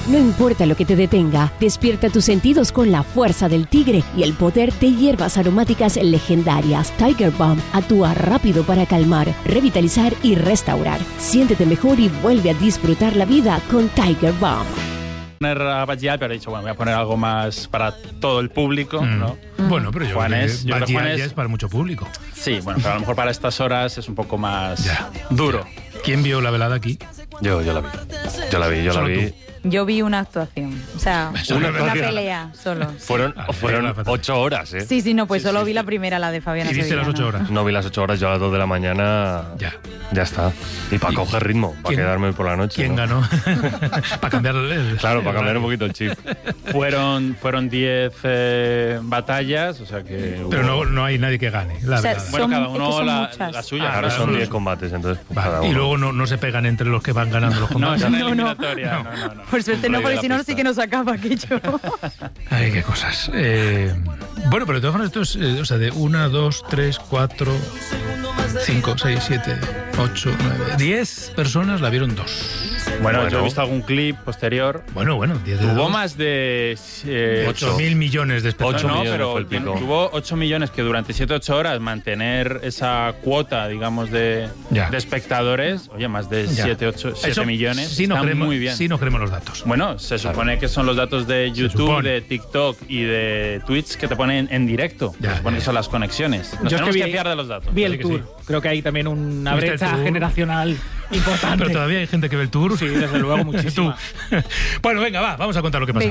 No importa lo que te detenga, despierta tus sentidos con la fuerza del tigre y el poder de hierbas aromáticas legendarias. Tiger Balm actúa rápido para calmar, revitalizar y restaurar. Siéntete mejor y vuelve a disfrutar la vida con Tiger Balm. Poner a Batlle, pero he dicho, bueno, voy a poner algo más para todo el público, ¿no? Bueno, pero Juanes, yo creo que Batlle ya es para mucho público. Sí, bueno, pero a lo mejor para estas horas es un poco más duro. ¿Quién vio la velada aquí? Yo la vi. Yo vi una actuación, o sea, una pelea solo. Fueron 8 horas, ¿eh? Sí, no, pues solo vi la primera, la de Fabiana ¿Y viste Sevillano. las 8 horas? No vi las 8 horas, yo a las 2 de la mañana ya está. Y para coger ritmo, para quedarme por la noche. ¿Quién ganó? Para cambiar Claro, para cambiar un poquito el chip. Fueron 10 batallas, o sea que... Pero no hay nadie que gane. La verdad. Bueno, cada uno la suya. Ahora son 10 combates, entonces cada uno. Y luego no se pegan entre los que van ganando los combates. No, es una eliminatoria. No. Por suerte no, porque si no sí que nos acaba aquello. Ay, qué cosas. Bueno, pero de todas formas, esto es, o sea, de 1, 2, 3, 4, 5, 6, 7, 8, 9, 10 personas la vieron 2. Bueno, yo he visto algún clip posterior. Bueno, 10 de Tuvo 2. Más de 8.000 millones de espectadores. 8 millones pero fue el pico. tuvo 8 millones que durante 7-8 horas mantener esa cuota, digamos, de espectadores, oye, más de 7 millones, sí, está creemos, muy bien. Sí, no creemos los datos. Bueno, se supone que son los datos de YouTube, de TikTok y de Twitch que te ponen en directo. Se supone que son las conexiones. Nos tenemos que fiar de los datos. Vi el tour. Creo que hay también una brecha generacional importante. Pero todavía hay gente que ve el tour. Sí, desde luego, muchísimo. Bueno, venga, vamos a contar lo que pasa.